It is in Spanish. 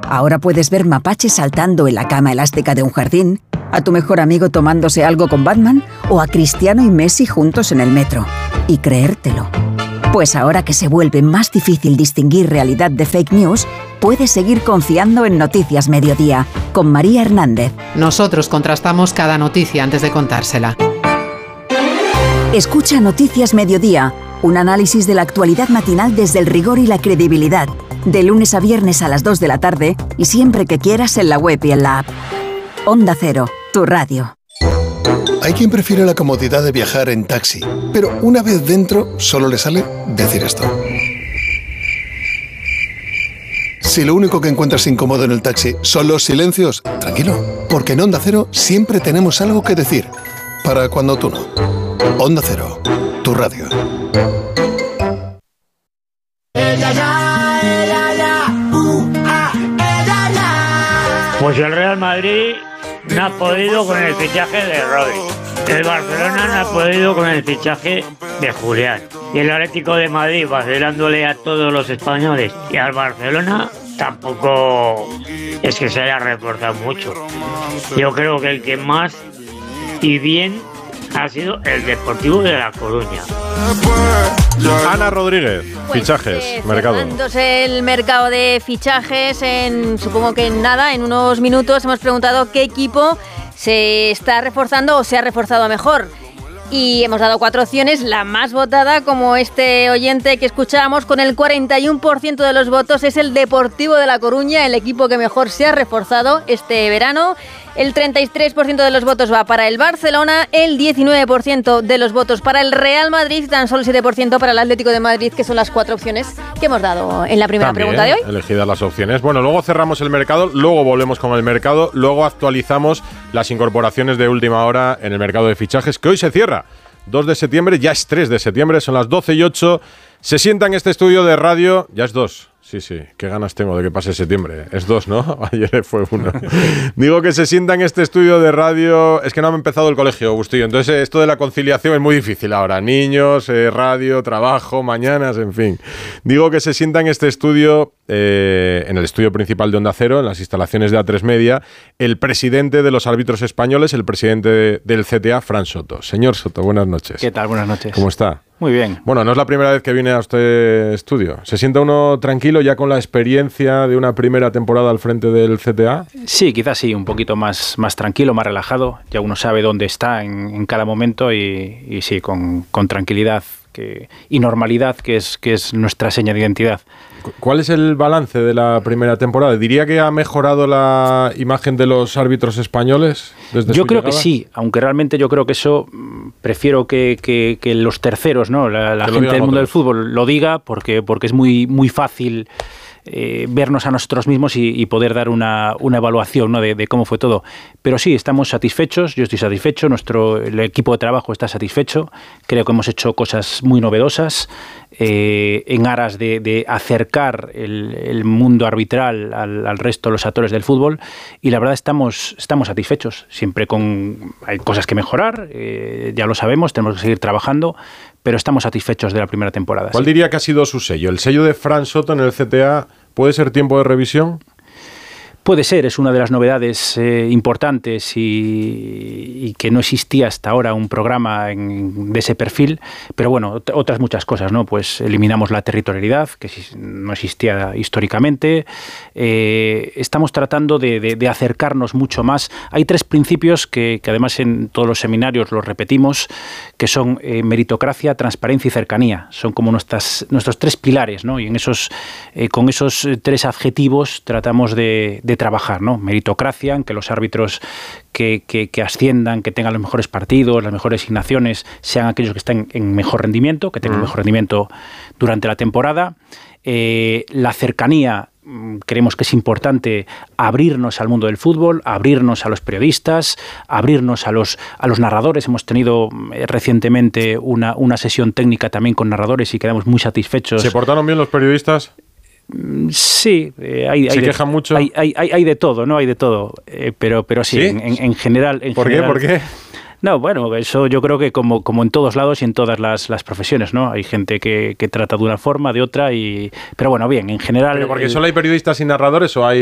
Ahora puedes ver mapaches saltando en la cama elástica de un jardín, a tu mejor amigo tomándose algo con Batman o a Cristiano y Messi juntos en el metro. Y creértelo. Pues ahora que se vuelve más difícil distinguir realidad de fake news, puedes seguir confiando en Noticias Mediodía, con María Hernández. Nosotros contrastamos cada noticia antes de contársela. Escucha Noticias Mediodía, un análisis de la actualidad matinal desde el rigor y la credibilidad. De lunes a viernes a las 2 de la tarde y siempre que quieras en la web y en la app. Onda Cero, tu radio. Hay quien prefiere la comodidad de viajar en taxi, pero una vez dentro solo le sale decir esto. Si lo único que encuentras incómodo en el taxi son los silencios, tranquilo, porque en Onda Cero siempre tenemos algo que decir, para cuando tú no. Onda Cero, tu radio. Pues el Real Madrid no ha podido con el fichaje de Rodri. El Barcelona no ha podido con el fichaje de Julián. Y el Atlético de Madrid vacilándole a todos los españoles. Y al Barcelona tampoco es que se haya reforzado mucho. Yo creo que el que más y bien ha sido el Deportivo de La Coruña. Ana Rodríguez, fichajes, mercado. Cerrándose el mercado de fichajes, supongo que en unos minutos hemos preguntado qué equipo se está reforzando o se ha reforzado mejor. Y hemos dado 4 opciones, la más votada, como este oyente que escuchábamos, con el 41% de los votos, es el Deportivo de La Coruña, el equipo que mejor se ha reforzado este verano. El 33% de los votos va para el Barcelona, el 19% de los votos para el Real Madrid y tan solo el 7% para el Atlético de Madrid, que son las 4 opciones que hemos dado en la primera pregunta de hoy. Elegidas las opciones. Bueno, luego cerramos el mercado, luego volvemos con el mercado, luego actualizamos las incorporaciones de última hora en el mercado de fichajes, que hoy se cierra. 2 de septiembre, ya es 3 de septiembre, son las 12:08. Se sienta en este estudio de radio, ya es 2. Sí, qué ganas tengo de que pase septiembre. Es 2, ¿no? Ayer fue 1. Digo que se sienta en este estudio de radio. Es que no ha empezado el colegio, Bustillo. Entonces esto de la conciliación es muy difícil ahora. Niños, radio, trabajo, mañanas, en fin. Digo que se sienta en este estudio, en el estudio principal de Onda Cero, en las instalaciones de A3 Media, el presidente de los árbitros españoles, el presidente del CTA, Fran Soto. Señor Soto, buenas noches. ¿Qué tal? Buenas noches. ¿Cómo está? Muy bien. Bueno, no es la primera vez que viene a este estudio. ¿Se sienta uno tranquilo ya con la experiencia de una primera temporada al frente del CTA? Sí, quizás sí, un poquito más tranquilo, más relajado. Ya uno sabe dónde está en cada momento y sí, con tranquilidad y normalidad, que es nuestra seña de identidad. ¿Cuál es el balance de la primera temporada? ¿Diría que ha mejorado la imagen de los árbitros españoles desde Yo su creo llegada? que sí, aunque realmente yo creo que eso prefiero que los terceros, ¿no? La gente del mundo del fútbol lo diga, porque es muy fácil vernos a nosotros mismos y poder dar una evaluación, ¿no? de cómo fue todo. Pero sí, estamos satisfechos, yo estoy satisfecho, el equipo de trabajo está satisfecho, creo que hemos hecho cosas muy novedosas en aras de acercar el mundo arbitral al resto de los actores del fútbol, y la verdad estamos satisfechos, siempre hay cosas que mejorar, ya lo sabemos, tenemos que seguir trabajando, pero estamos satisfechos de la primera temporada. ¿Cuál diría que ha sido su sello? ¿El sello de Fran Soto en el CTA puede ser tiempo de revisión? Puede ser, es una de las novedades importantes y que no existía hasta ahora un programa de ese perfil, pero bueno, otras muchas cosas, ¿no? Pues eliminamos la territorialidad, que no existía históricamente, estamos tratando de acercarnos mucho más. Hay 3 principios que además en todos los seminarios los repetimos, que son meritocracia, transparencia y cercanía. Son como nuestros 3 pilares, ¿no? Y con esos 3 adjetivos tratamos de trabajar, ¿no? Meritocracia, en que los árbitros que asciendan, que tengan los mejores partidos, las mejores asignaciones, sean aquellos que estén en mejor rendimiento, que tengan mejor rendimiento durante la temporada. La cercanía, creemos que es importante abrirnos al mundo del fútbol, abrirnos a los periodistas, abrirnos a los narradores. Hemos tenido recientemente una sesión técnica también con narradores y quedamos muy satisfechos. ¿Se portaron bien los periodistas? Sí, ¿Se quejan mucho? Hay de todo, ¿no? Hay de todo, pero sí, ¿sí? En general... ¿Por qué? No, bueno, eso yo creo que como en todos lados y en todas las profesiones, ¿no? Hay gente que trata de una forma, de otra, pero bueno, bien, en general... ¿Pero porque solo hay periodistas y narradores o hay